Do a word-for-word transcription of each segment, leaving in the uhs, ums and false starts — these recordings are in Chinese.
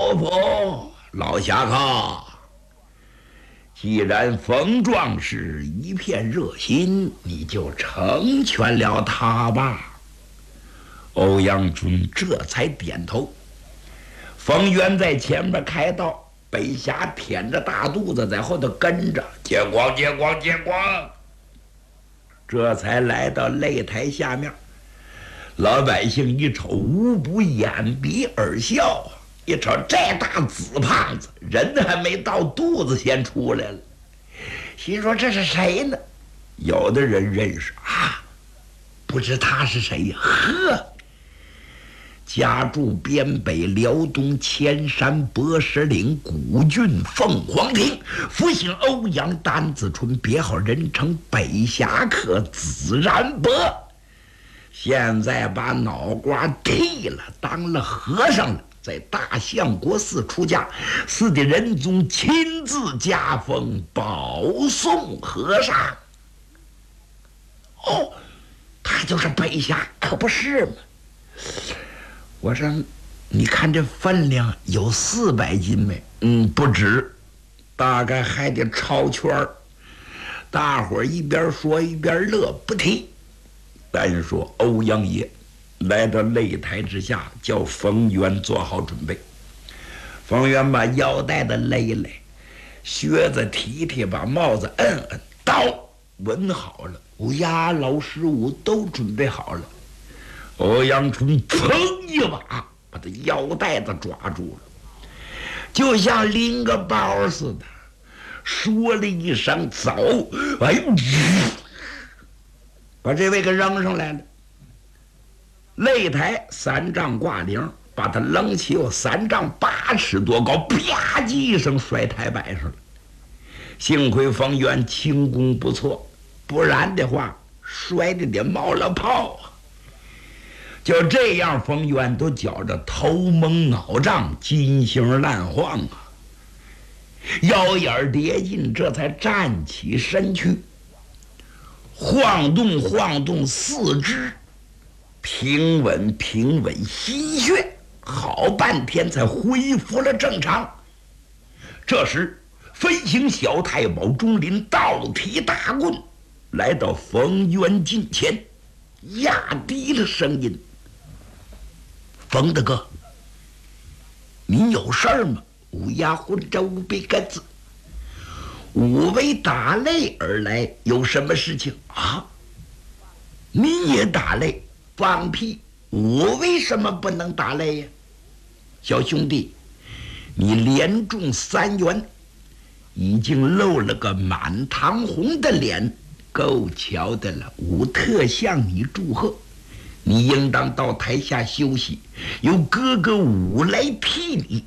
不，老侠客，既然冯壮士一片热心，你就成全了他吧。欧阳春这才点头。冯渊在前面开道，北侠舔着大肚子在后头跟着，接光接光接光。这才来到擂台下面，老百姓一瞅，无不掩鼻而笑啊！一瞅这大紫胖子，人还没到肚子先出来了，心说这是谁呢？有的人认识啊，不知他是谁呀？呵，家住边北辽东千山博石岭古郡凤凰亭，福姓欧阳丹子春，别号人称北侠客紫然伯。现在把脑瓜剃了，当了和尚了，在大相国寺出家，寺的仁宗亲自加封保送和尚。哦，他就是北侠，可不是吗？我说，你看这分量有四百斤没？嗯，不止，大概还得超圈儿。大伙儿一边说一边乐，不提。单说欧阳爷来到擂台之下，叫冯渊做好准备。冯渊把腰带的勒勒，靴子提提，把帽子摁摁，刀稳好了，乌鸦老十五都准备好了。欧阳春砰一把把他腰带子抓住了，就像拎个包似的，说了一声走，哎呦，把这位给扔上来了。擂台三丈挂铃，把他扔起有三丈八尺多高，啪叽一声摔台板上了。幸亏冯渊轻功不错，不然的话摔的得冒了泡啊。就这样，冯渊都觉着头蒙脑胀，金星烂晃啊，腰眼跌进，这才站起身躯，晃动晃动四肢，平稳平稳心血，好半天才恢复了正常。这时飞行小太保钟林倒提大棍来到冯渊近前，压低了声音：冯大哥，您有事儿吗？乌鸦混着乌背根子，我为打擂而来，有什么事情啊？你也打擂？放屁！我为什么不能打擂呀？小兄弟，你连中三元，已经露了个满堂红的脸，够瞧的了。我特向你祝贺。你应当到台下休息，由哥哥武来替你。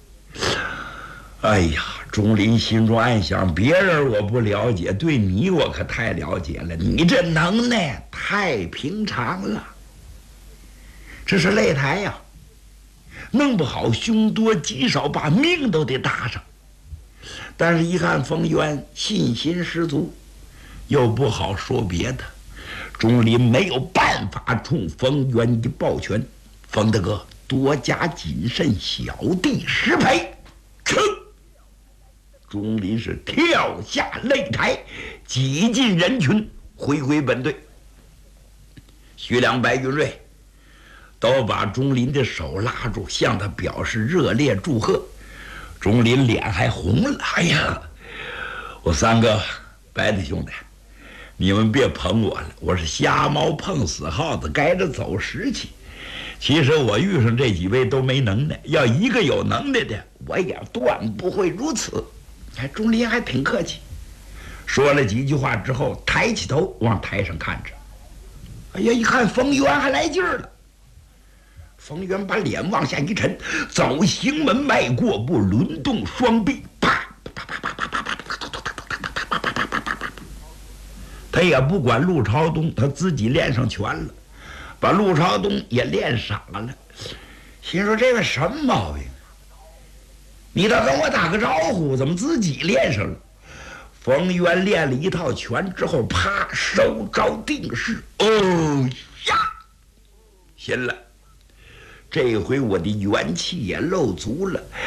哎呀，钟林心中暗想，别人我不了解，对你我可太了解了，你这能耐太平常了。这是擂台呀，弄不好凶多吉少，把命都得搭上。但是一看冯渊信心十足，又不好说别的，钟林没有办法冲冯渊一抱拳：冯大哥，多加谨慎，小弟失陪。哧！钟林是跳下擂台，挤进人群，回归本队。徐良、白云瑞都把钟林的手拉住，向他表示热烈祝贺。钟林脸还红了。哎呀，我三哥、白的兄弟，你们别捧我了，我是瞎猫碰死耗子，该着走时去。其实我遇上这几位都没能耐，要一个有能耐的，我也断不会如此。哎，钟林还挺客气，说了几句话之后，抬起头往台上看着。哎呀，一看冯渊还来劲儿了。冯渊把脸往下一沉，走行门迈过步，轮动双臂，啪啪啪啪啪啪啪啪啪啪啪。他也不管陆朝东，他自己练上拳了，把陆朝东也练傻了，心说这个什么毛病？你倒跟我打个招呼，怎么自己练上了？冯渊练了一套拳之后，啪，收招定势。哦呀，行了，这回我的元气也露足了。